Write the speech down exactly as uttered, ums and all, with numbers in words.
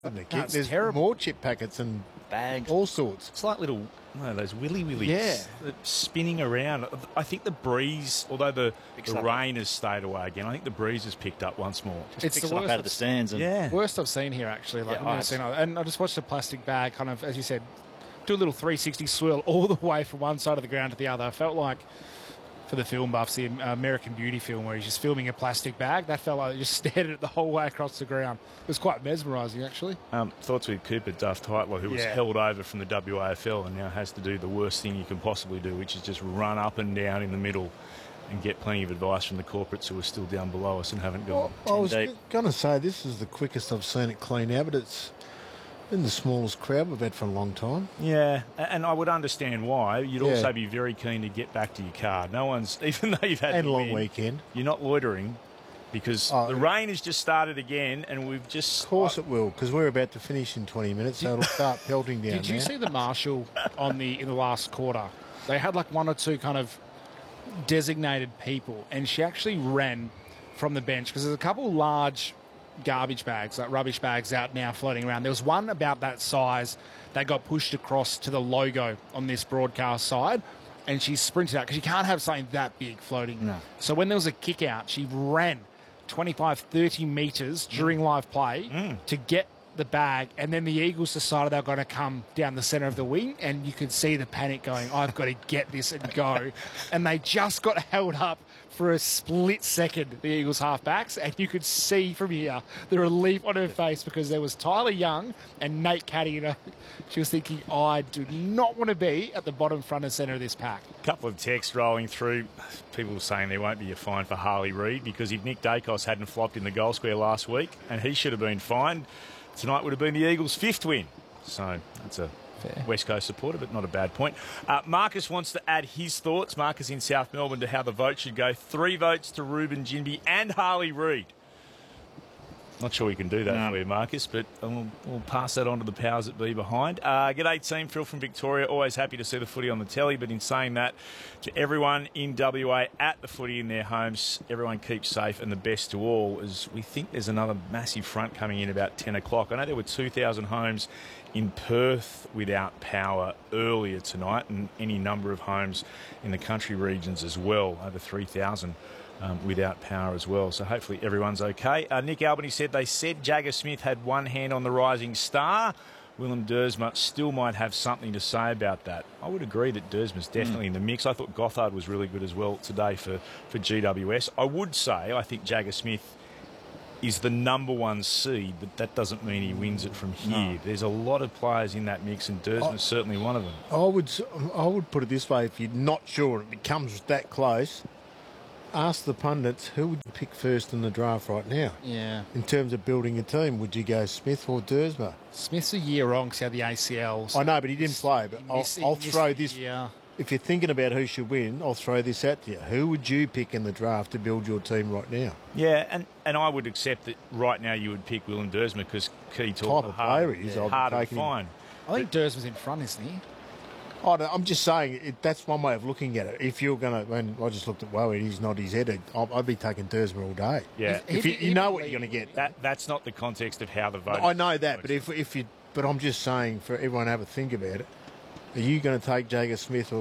And the No, kick, it's there's terrible. more chip packets and Bags. all sorts. It's like little, no, those willy willies Yeah. spinning around. I think the breeze, although the, Picks the up. rain has stayed away again, I think the breeze has picked up once more. It's Picks the it up worst out of the stands. And Yeah. Worst I've seen here, actually. Like, Yeah, I've never oh, seen it. And I just watched a plastic bag, kind of, as you said, do a little three sixty swirl all the way from one side of the ground to the other. I felt like, for the film buffs, the American Beauty film, where he's just filming a plastic bag, that felt like he just stared at it the whole way across the ground. It was quite mesmerising, actually. Um, thoughts with Cooper Duff Titler, who was Yeah. held over from the W A F L and now has to do the worst thing you can possibly do, which is just run up and down in the middle and get plenty of advice from the corporates who are still down below us and haven't gone. I was deep. going to say this is the quickest I've seen it clean out, but it's been the smallest crowd we've had for a long time. Yeah, a- and I would understand why. You'd Yeah. also be very keen to get back to your car. No one's, even though you've had And the long win, weekend. you're not loitering because Oh, the rain has just started again and we've just... Of course it will, because we're about to finish in twenty minutes, so it'll start pelting down Did you now. see the marshal on the in the last quarter? They had like one or two kind of designated people, and she actually ran from the bench because there's a couple large garbage bags, like rubbish bags, out now floating around. There was one about that size that got pushed across to the logo on this broadcast side, and she sprinted out because you can't have something that big floating. No. So when there was a kick out, she ran twenty-five, thirty metres during live play to get the bag, and then the Eagles decided they were going to come down the centre of the wing, and you could see the panic going, I've got to get this and go. And they just got held up for a split second, the Eagles halfbacks, and you could see from here the relief on her face because there was Tyler Young and Nate Caddy. You know, she was thinking, I do not want to be at the bottom front and centre of this pack. couple of texts rolling through. People saying there won't be a fine for Harley Reid because if Nick Dacos hadn't flopped in the goal square last week and he should have been fined, tonight would have been the Eagles' fifth win. So that's a Fair. West Coast supporter, but not a bad point. Uh, Marcus wants to add his thoughts. Marcus in South Melbourne to how the vote should go. Three votes to Ruben Ginbey and Harley Reid. Not sure we can do that No. for you, Marcus, but we'll, we'll pass that on to the powers that be behind. Uh, G'day team, Phil from Victoria. Always happy to see the footy on the telly, but in saying that, to everyone in W A at the footy in their homes, everyone keep safe and the best to all, as we think there's another massive front coming in about ten o'clock. I know there were two thousand homes in Perth without power earlier tonight, and any number of homes in the country regions as well, over three thousand. Um, without power as well. So hopefully everyone's okay. Uh, Nick Albany said they said Jagger Smith had one hand on the rising star. Willem Dersma still might have something to say about that. I would agree that Dersma's definitely mm. in the mix. I thought Gothard was really good as well today for, for G W S. I would say I think Jagger Smith is the number one seed, but that doesn't mean he wins it from here. No. There's a lot of players in that mix, and Dersma's oh, certainly one of them. I would, I would put it this way, if you're not sure it becomes that close, ask the pundits, who would you pick first in the draft right now? Yeah. In terms of building a team, would you go Smith or Dersma? Smith's a year wrong because he had the A C Ls. I know, but he didn't play. But I'll, missed, I'll throw this. Yeah. If you're thinking about who should win, I'll throw this out to you. Who would you pick in the draft to build your team right now? Yeah, and, and I would accept that right now you would pick Willem Dersma because Key Type of player he is, yeah, I'll hard be to taking find. I think Dersma's in front, isn't he? I don't, I'm just saying it, that's one way of looking at it. If you're going to, when I just looked at Wowie, he's not his head. I'd, I'd be taking Dersma all day. Yeah, if you, you know what you're going to get. That that's not the context of how the vote. I know that, but if if you, but I'm just saying for everyone to have a think about it. Are you going to take Jagger Smith or